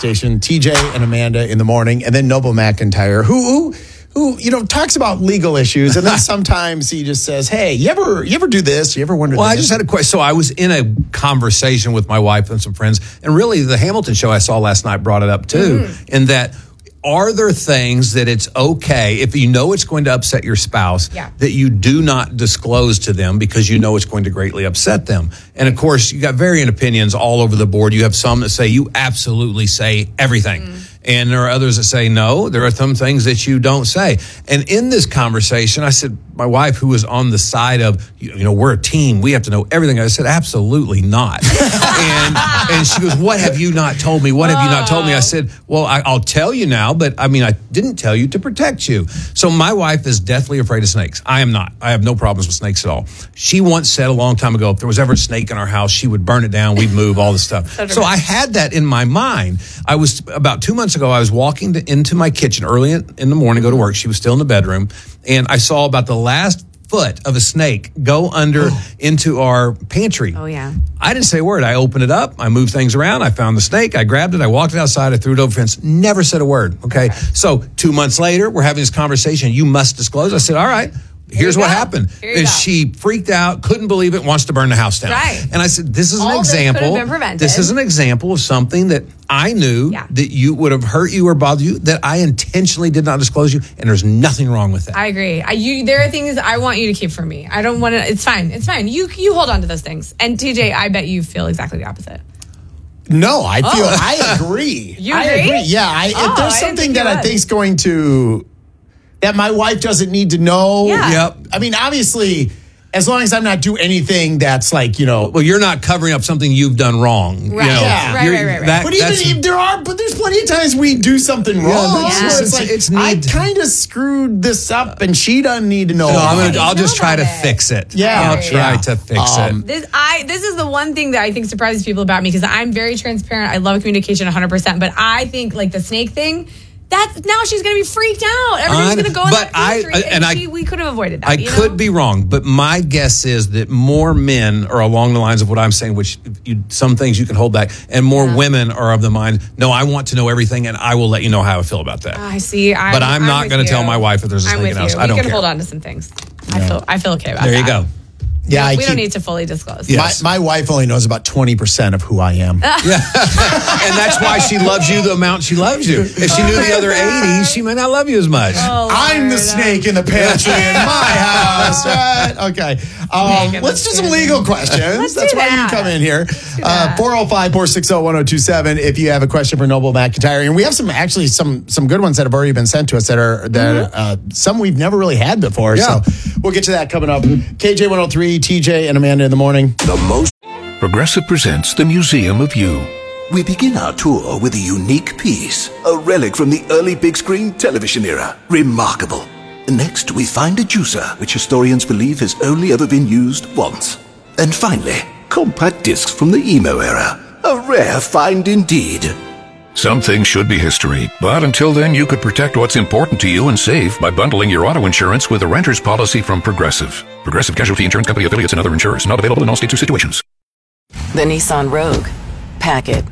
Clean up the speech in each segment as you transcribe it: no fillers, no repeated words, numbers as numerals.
station, TJ and Amanda in the morning, and then Noble McIntyre, who talks about legal issues, and then sometimes he just says, "Hey, you ever do this? You ever wonder?" Well, I just had a question. So I was in a conversation with my wife and some friends, and really the Hamilton show I saw last night brought it up too, in that. Are there things that it's okay, if you know it's going to upset your spouse, that you do not disclose to them because you know it's going to greatly upset them? And of course, you got varying opinions all over the board. You have some that say you absolutely say everything. And there are others that say, no, there are some things that you don't say. And in this conversation, I said, my wife, who was on the side of, we're a team, we have to know everything. I said, absolutely not. and she goes, what have you not told me? What have you not told me? I said, well, I'll tell you now, but I didn't tell you to protect you. So my wife is deathly afraid of snakes. I am not. I have no problems with snakes at all. She once said a long time ago, if there was ever a snake in our house, she would burn it down, we'd move, all this stuff. So I had that in my mind. I was, about 2 months ago, I was walking into my kitchen early in the morning, go to work. She was still in the bedroom. And I saw about the last foot of a snake go under into our pantry. Oh, yeah. I didn't say a word. I opened it up. I moved things around. I found the snake. I grabbed it. I walked it outside. I threw it over the fence. Never said a word. Okay. So 2 months later, we're having this conversation. You must disclose. I said, all right. Here's what happened. She freaked out, couldn't believe it, wants to burn the house down. Right. And I said, this is All an example. This is an example of something that I knew that you would have hurt you or bothered you, that I intentionally did not disclose you, and there's nothing wrong with that. I agree. There are things I want you to keep from me. I don't want to. It's fine. It's fine. You hold on to those things. And TJ, I bet you feel exactly the opposite. No, I agree. You agree? I agree. Yeah. If there's something that I think is going to... that my wife doesn't need to know. Yeah. Yep. I mean, obviously, as long as I'm not doing anything that's like, Well, you're not covering up something you've done wrong. Right. Right. But even if there's plenty of times we do something wrong. I kind of screwed this up, and she doesn't need to know. No, I'll just try to fix it. Yeah. I'll try to fix it. This is the one thing that I think surprises people about me, because I'm very transparent. I love communication 100%, but I think like the snake thing, now she's going to be freaked out. Everything's going to go in that pantry. We could have avoided that. I could be wrong, but my guess is that more men are along the lines of what I'm saying, which some things you can hold back, and more women are of the mind, no, I want to know everything, and I will let you know how I feel about that. I see. But I'm not going to tell my wife if there's a snake in the house. I don't care. We can hold on to some things. I feel okay about that. There you go. Yeah, we don't need to fully disclose. Yes. My wife only knows about 20% of who I am. And that's why she loves you the amount she loves you. If she knew the other 80, she might not love you as much. I'm the snake in the pantry in my house. Right? Okay. Let's do some legal questions. That's why you come in here. 405-460-1027 if you have a question for Noble McIntyre. And we have some good ones that have already been sent to us that are some we've never really had before. Yeah. So we'll get to that coming up. KJ103. TJ and Amanda in the morning. Progressive presents the Museum of You. We begin our tour with a unique piece, a relic from the early big screen television era. Remarkable. Next, we find a juicer, which historians believe has only ever been used once. And finally, compact discs from the emo era. A rare find indeed. Some things should be history, but until then you could protect what's important to you and save by bundling your auto insurance with a renter's policy from Progressive. Progressive Casualty Insurance Company affiliates and other insurers. Not available in all states or situations. The Nissan Rogue. Pack it.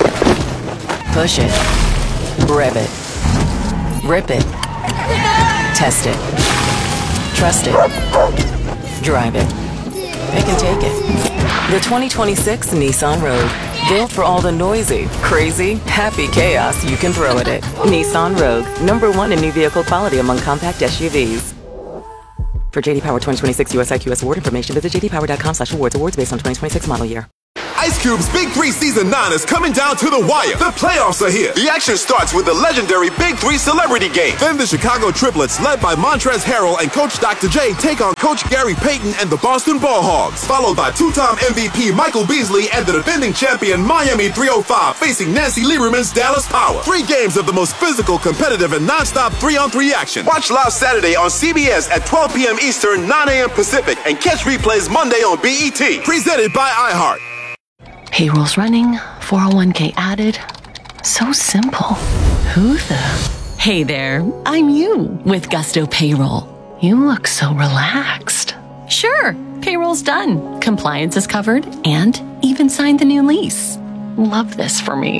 Push it. Rev it. Rip it. Test it. Trust it. Drive it. Pick and take it. The 2026 Nissan Rogue. Built for all the noisy, crazy, happy chaos you can throw at it. Nissan Rogue, #1 in new vehicle quality among compact SUVs. For JD Power 2026 US IQS award information, visit jdpower.com/awards. Awards based on 2026 model year. Ice Cube's Big 3 Season 9 is coming down to the wire. The playoffs are here. The action starts with the legendary Big 3 Celebrity Game. Then the Chicago Triplets, led by Montrezl Harrell and Coach Dr. J, take on Coach Gary Payton and the Boston Ball Hogs. Followed by two-time MVP Michael Beasley and the defending champion Miami 305 facing Nancy Lieberman's Dallas Power. 3 games of the most physical, competitive, and non-stop 3-on-3 action. Watch live Saturday on CBS at 12 p.m. Eastern, 9 a.m. Pacific, and catch replays Monday on BET. Presented by iHeart. Payroll's running, 401k added. So simple. Who the? Hey there, I'm you with Gusto Payroll. You look so relaxed. Sure, payroll's done. Compliance is covered and even signed the new lease. Love this for me.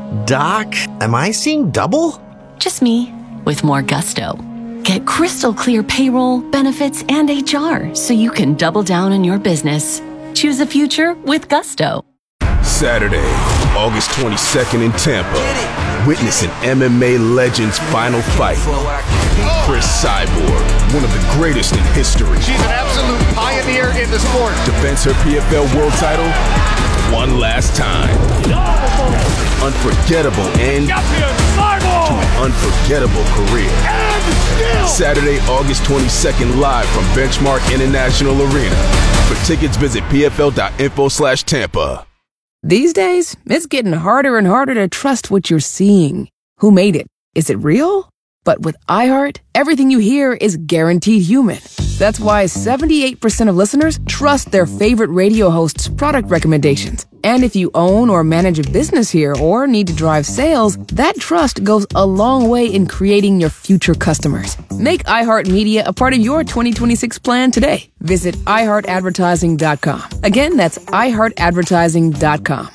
Doc, am I seeing double? Just me, with more gusto. Get crystal clear payroll, benefits, and HR so you can double down on your business. Choose a future with gusto. Saturday, August 22nd in Tampa. Witness an MMA legend's final fight. Chris Cyborg, one of the greatest in history. She's an absolute pioneer in the sport. Defends her PFL world title one last time. Unforgettable end to an unforgettable career. Saturday, August 22nd, live from Benchmark International Arena. For tickets, visit pfl.info/Tampa. These days, it's getting harder and harder to trust what you're seeing. Who made it? Is it real? But with iHeart, everything you hear is guaranteed human. That's why 78% of listeners trust their favorite radio host's product recommendations. And if you own or manage a business here or need to drive sales, that trust goes a long way in creating your future customers. Make iHeartMedia a part of your 2026 plan today. Visit iHeartAdvertising.com. Again, that's iHeartAdvertising.com.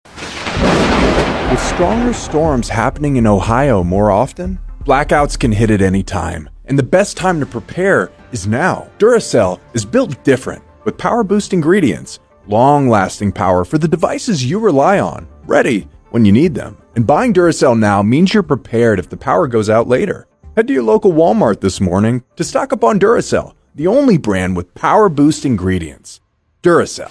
With stronger storms happening in Ohio more often, blackouts can hit at any time, and the best time to prepare is now. Duracell is built different, with power-boost ingredients, long-lasting power for the devices you rely on, ready when you need them. And buying Duracell now means you're prepared if the power goes out later. Head to your local Walmart this morning to stock up on Duracell, the only brand with power-boost ingredients. Duracell.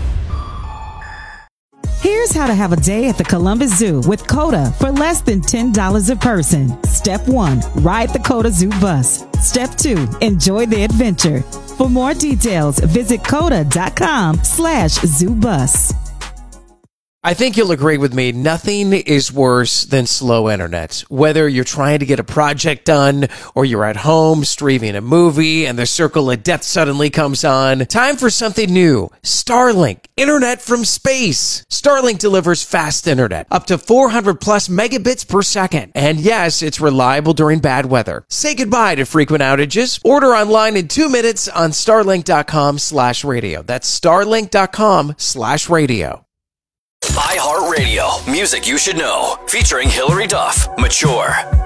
Here's how to have a day at the Columbus Zoo with CODA for less than $10 a person. Step 1, ride the CODA Zoo bus. Step 2, enjoy the adventure. For more details, visit coda.com/zoobus. I think you'll agree with me, nothing is worse than slow internet. Whether you're trying to get a project done or you're at home streaming a movie and the circle of death suddenly comes on, time for something new. Starlink, internet from space. Starlink delivers fast internet, up to 400 plus megabits per second. And yes, it's reliable during bad weather. Say goodbye to frequent outages. Order online in 2 minutes on starlink.com/radio. That's starlink.com/radio. iHeartRadio, music you should know, featuring Hillary Duff, Mature.